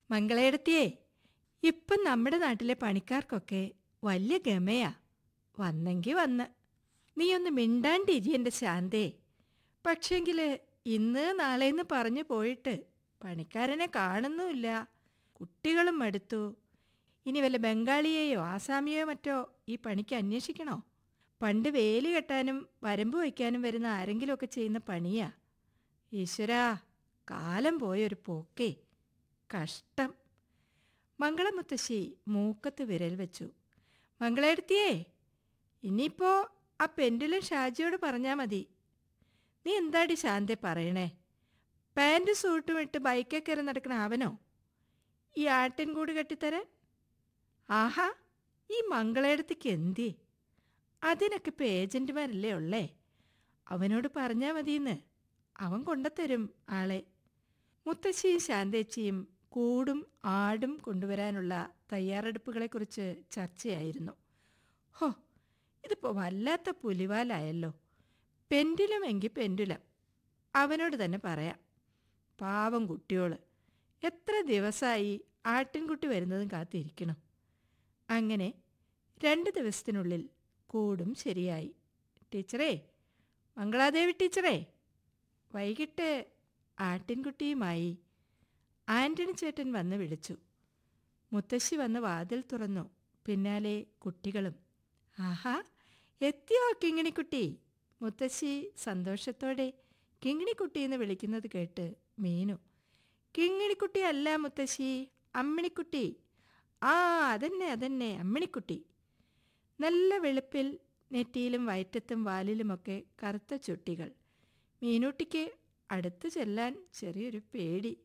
മംഗളേടത്തിയേ, ഇപ്പം നമ്മുടെ നാട്ടിലെ പണിക്കാർക്കൊക്കെ വലിയ ഗമയാ. വന്നെങ്കി വന്ന്. നീ ഒന്ന് മിണ്ടാണ്ടിരി എൻ്റെ ശാന്തേ. പക്ഷേങ്കിൽ ഇന്ന് നാളെന്ന് പറഞ്ഞു പോയിട്ട് പണിക്കാരനെ കാണുന്നുമില്ല. കുട്ടികളും മടുത്തു. ഇനി വല്ല ബംഗാളിയെയോ ആസാമിയോ മറ്റോ ഈ പണിക്ക് അന്വേഷിക്കണോ? പണ്ട് വേലി കെട്ടാനും വരമ്പ് വയ്ക്കാനും വരുന്ന ആരെങ്കിലുമൊക്കെ ചെയ്യുന്ന പണിയാ. ഈശ്വരാ, കാലം പോയൊരു പോക്കേ. കഷ്ടം. മംഗളമുത്തശ്ശി മൂക്കത്ത് വിരൽ വെച്ചു. മംഗളേടത്തിയേ, ഇനിയിപ്പോ ആ പെൻഡുലം ഷാജിയോട് പറഞ്ഞാൽ മതി. നീ എന്താടി ശാന്തെ പറയണേ? പാൻറ്റും സൂട്ടും ഇട്ട് ബൈക്കിൽ കയറി നടക്കണ അവനോ ഈ ആട്ടിൻകൂട് കെട്ടിത്തരാൻ? ആഹാ, ഈ മംഗളേടത്തിക്ക് എന്തേ? അതിനൊക്കെ ഇപ്പോൾ ഏജൻറ്റുമാരല്ലേ ഉള്ളേ. അവനോട് പറഞ്ഞാൽ മതിയെന്ന്. അവൻ കൊണ്ടുത്തരും ആളെ. മുത്തശ്ശിയും ശാന്തേച്ചിയും കൂടും ആടും കൊണ്ടുവരാനുള്ള തയ്യാറെടുപ്പുകളെക്കുറിച്ച് ചർച്ചയായിരുന്നു. ഹോ, ഇതിപ്പോൾ വല്ലാത്ത പുലിവാലായല്ലോ. പെൻഡുലം എങ്കിൽ പെൻഡുലം, അവനോട് തന്നെ പറയാം. പാവം കുട്ടിയോള് എത്ര ദിവസമായി ആട്ടിൻകുട്ടി വരുന്നതും കാത്തിരിക്കണം. അങ്ങനെ 2 ദിവസത്തിനുള്ളിൽ കൂടും ശരിയായി. ടീച്ചറേ, മംഗളാദേവി ടീച്ചറേ, വൈകിട്ട് ആട്ടിൻകുട്ടിയുമായി ആൻ്റണി ചേട്ടൻ വന്ന് വിളിച്ചു. മുത്തശ്ശി വന്ന് വാതിൽ തുറന്നു. പിന്നാലെ കുട്ടികളും. ആഹാ, എത്തിയോ കിങ്ങിണിക്കുട്ടി? മുത്തശ്ശി സന്തോഷത്തോടെ കിങ്ങിണിക്കുട്ടിയെന്ന് വിളിക്കുന്നത് കേട്ട് മീനു. കിങ്ങിണിക്കുട്ടി അല്ല മുത്തശ്ശി, അമ്മിണിക്കുട്ടി. ആ, അതന്നെ അമ്മിണിക്കുട്ടി. നല്ല വെളുപ്പിൽ നെറ്റിയിലും വയറ്റത്തും വാലിലുമൊക്കെ കറുത്ത ചുട്ടികൾ. മീനൂട്ടിക്ക് അടുത്ത് ചെല്ലാൻ ചെറിയൊരു പേടി.